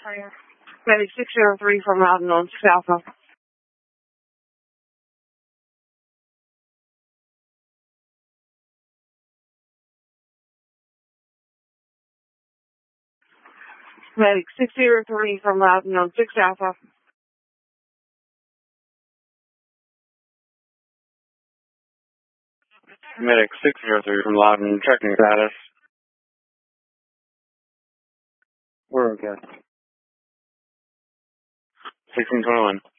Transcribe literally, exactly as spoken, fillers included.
Medic six zero three from Loudon on six Alpha. Medic six zero three from Loudon on six Alpha. Medic six zero three from Loudon, checking status. We're okay. sixteen twenty-one.